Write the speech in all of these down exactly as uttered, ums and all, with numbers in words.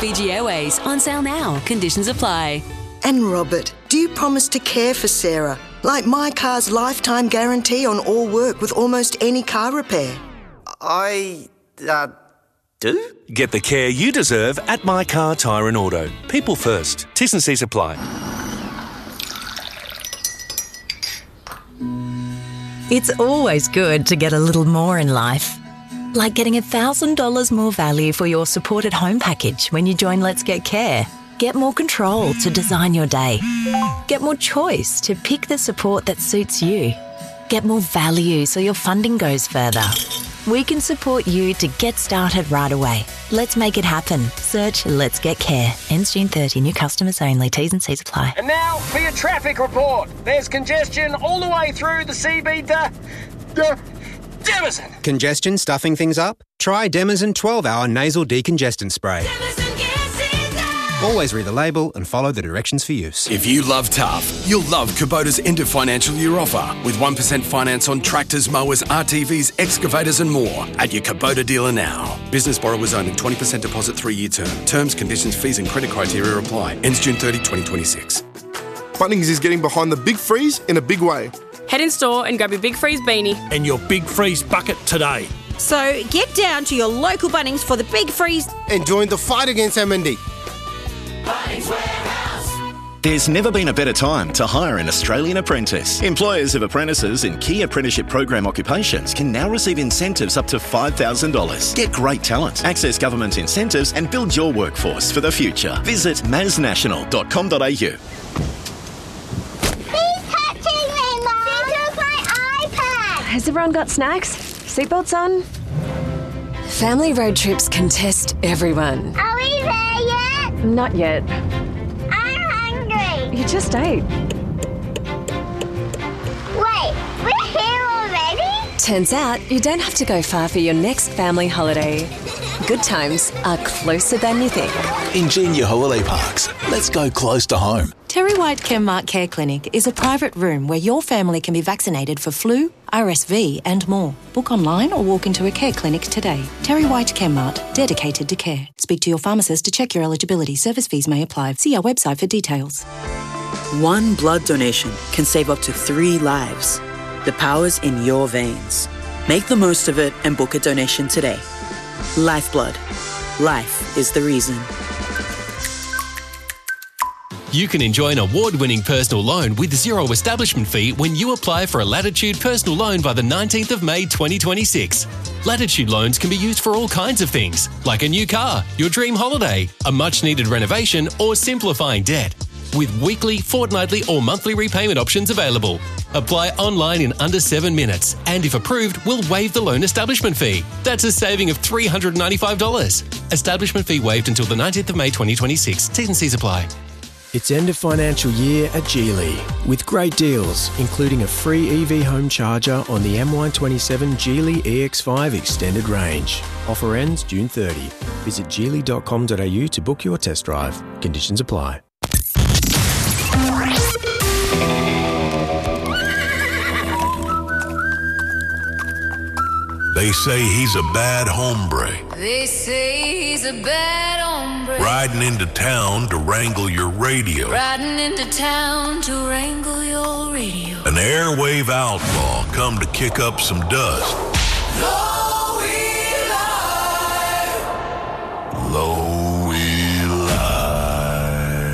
Fiji Airways. On sale now. Conditions apply. And Robert, do you promise to care for Sarah? Like My Car's lifetime guarantee on all work with almost any car repair. I, uh, do? Get the care you deserve at My Car Tyre and Auto. People first. T's and C's apply. It's always good to get a little more in life. Like getting one thousand dollars more value for your supported home package when you join Let's Get Care. Get more control to design your day. Get more choice to pick the support that suits you. Get more value so your funding goes further. We can support you to get started right away. Let's make it happen. Search Let's Get Care. Ends June thirtieth. New customers only. T's and C's apply. And now for your traffic report. There's congestion all the way through the C B D. D- Demison. Congestion stuffing things up? Try Demison twelve hour nasal decongestant spray. Always read the label and follow the directions for use. If you love tough, you'll love Kubota's end of financial year offer with one percent finance on tractors, mowers, R T Vs, excavators and more at your Kubota dealer now. Business borrowers only, twenty percent deposit, three-year term. Terms, conditions, fees and credit criteria apply. Ends June thirtieth, twenty twenty-six. Bunnings is getting behind the Big Freeze in a big way. Head in store and grab your Big Freeze beanie and your Big Freeze bucket today. So get down to your local Bunnings for the Big Freeze and join the fight against M N D. Bunnings Warehouse. There's never been a better time to hire an Australian apprentice. Employers of apprentices in key apprenticeship program occupations can now receive incentives up to five thousand dollars. Get great talent, access government incentives and build your workforce for the future. Visit masnational dot com dot a u. Has everyone got snacks? Seatbelts on? Family road trips can test everyone. Are we there yet? Not yet. I'm hungry. You just ate. Wait, we're here already? Turns out you don't have to go far for your next family holiday. Good times are closer than you think. Ingenia Holiday Parks. Let's go close to home. Terry White Chemmart Care Clinic is a private room where your family can be vaccinated for flu, R S V and more. Book online or walk into a care clinic today. Terry White Chemmart, dedicated to care. Speak to your pharmacist to check your eligibility. Service fees may apply. See our website for details. One blood donation can save up to three lives. The power's in your veins. Make the most of it and book a donation today. Lifeblood. Life is the reason. You can enjoy an award-winning personal loan with zero establishment fee when you apply for a Latitude personal loan by the nineteenth of May twenty twenty-six. Latitude loans can be used for all kinds of things, like a new car, your dream holiday, a much-needed renovation, or simplifying debt. With weekly, fortnightly or monthly repayment options available. Apply online in under seven minutes and if approved, we'll waive the loan establishment fee. That's a saving of three hundred ninety-five dollars. Establishment fee waived until the nineteenth of May twenty twenty-six. T's and C's apply. It's end of financial year at Geely with great deals, including a free E V home charger on the M Y twenty-seven Geely E X five extended range. Offer ends June thirtieth. Visit geely dot com dot a u to book your test drive. Conditions apply. They say he's a bad hombre. They say he's a bad hombre. Riding into town to wrangle your radio. Riding into town to wrangle your radio. An airwave outlaw come to kick up some dust. Low Eli. Low Eli.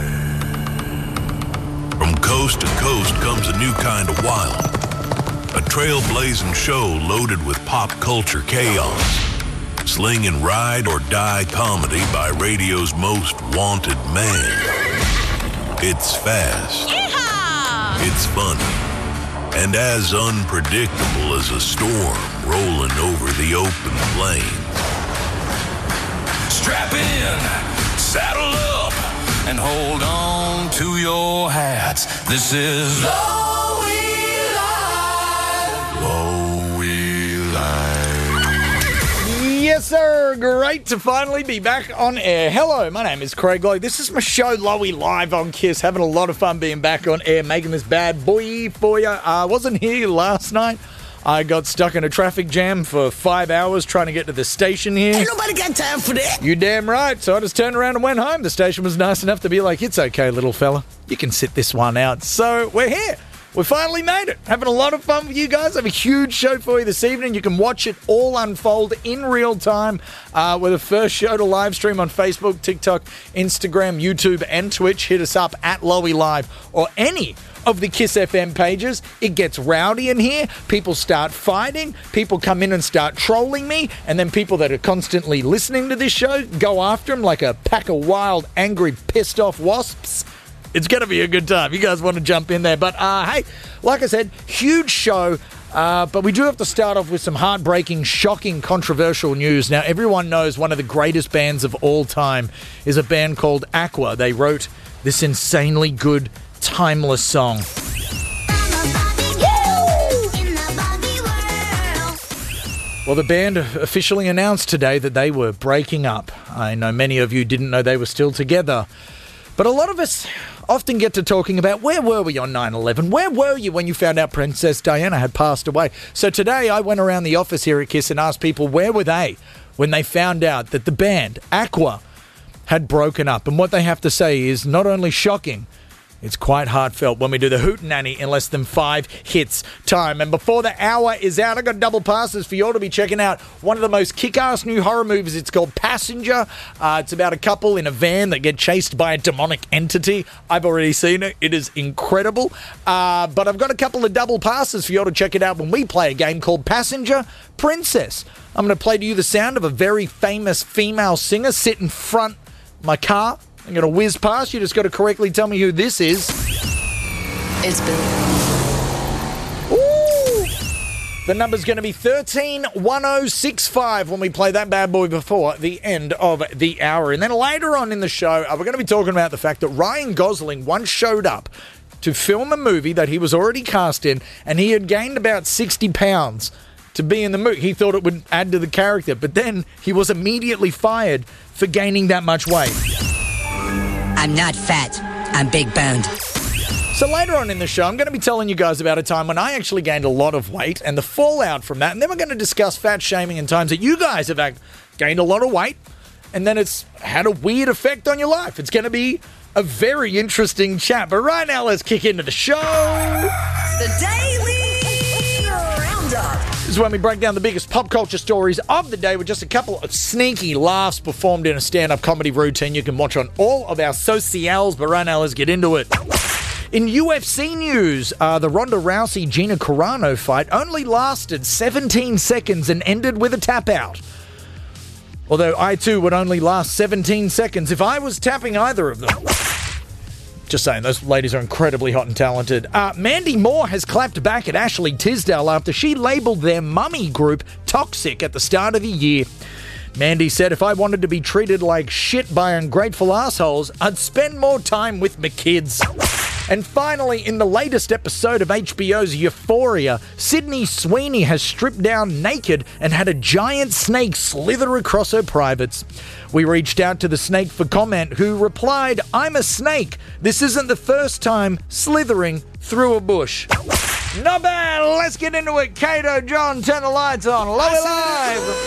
From coast to coast comes a new kind of wild. A trailblazing show loaded with pop culture chaos. Slinging ride or die comedy by radio's most wanted man. It's fast. Yeehaw! It's funny. And as unpredictable as a storm rolling over the open plains. Strap in, saddle up, and hold on to your hats. This is Low Eli. Low Eli. Yes, sir. Great to finally be back on air. Hello, my name is Craig Lowe. This is my show, Lowy, live on KISS. Having a lot of fun being back on air, making this bad boy for you. I uh, wasn't here last night. I got stuck in a traffic jam for five hours trying to get to the station here. Ain't nobody got time for that. You damn right. So I just turned around and went home. The station was nice enough to be like, it's okay, little fella. You can sit this one out. So we're here. We finally made it. Having a lot of fun with you guys. I have a huge show for you this evening. You can watch it all unfold in real time. Uh, we're the first show to live stream on Facebook, TikTok, Instagram, YouTube, and Twitch. Hit us up at Lowy Live or any of the Kiss F M pages. It gets rowdy in here. People start fighting. People come in and start trolling me. And then people that are constantly listening to this show go after them like a pack of wild, angry, pissed off wasps. It's going to be a good time. You guys want to jump in there. But, uh, hey, like I said, huge show. Uh, but we do have to start off with some heartbreaking, shocking, controversial news. Now, everyone knows one of the greatest bands of all time is a band called Aqua. They wrote this insanely good, timeless song. Well, the band officially announced today that they were breaking up. I know many of you didn't know they were still together. But a lot of us often get to talking about where were we on nine eleven? Where were you when you found out Princess Diana had passed away? So today I went around the office here at Kiss and asked people where were they when they found out that the band, Aqua, had broken up. And what they have to say is not only shocking, it's quite heartfelt when we do the Hootenanny in less than five hits time. And before the hour is out, I got double passes for you all to be checking out one of the most kick-ass new horror movies. It's called Passenger. Uh, it's about a couple in a van that get chased by a demonic entity. I've already seen it. It is incredible. Uh, but I've got a couple of double passes for you all to check it out when we play a game called Passenger Princess. I'm going to play to you the sound of a very famous female singer sit in front of my car. I'm going to whiz past. You just got to correctly tell me who this is. It's Billy. Ooh! The number's going to be thirteen one oh six five when we play that bad boy before the end of the hour. And then later on in the show, uh, we're going to be talking about the fact that Ryan Gosling once showed up to film a movie that he was already cast in, and he had gained about sixty pounds to be in the movie. He thought it would add to the character, but then he was immediately fired for gaining that much weight. I'm not fat. I'm big boned. So later on in the show, I'm going to be telling you guys about a time when I actually gained a lot of weight and the fallout from that. And then we're going to discuss fat shaming and times that you guys have gained a lot of weight and then it's had a weird effect on your life. It's going to be a very interesting chat. But right now, let's kick into the show. The Daily Roundup. This is when we break down the biggest pop culture stories of the day with just a couple of sneaky laughs performed in a stand-up comedy routine you can watch on all of our socials. But right now, let's get into it. In U F C news, uh, the Ronda Rousey-Gina Carano fight only lasted seventeen seconds and ended with a tap-out. Although I, too, would only last seventeen seconds if I was tapping either of them. Just saying, those ladies are incredibly hot and talented. Uh, Mandy Moore has clapped back at Ashley Tisdale after she labelled their mummy group toxic at the start of the year. Mandy said, if I wanted to be treated like shit by ungrateful assholes, I'd spend more time with my kids. And finally, in the latest episode of H B O's Euphoria, Sydney Sweeney has stripped down naked and had a giant snake slither across her privates. We reached out to the snake for comment, who replied, I'm a snake. This isn't the first time slithering through a bush. Not bad. Let's get into it. Kato, John, turn the lights on. Love it live.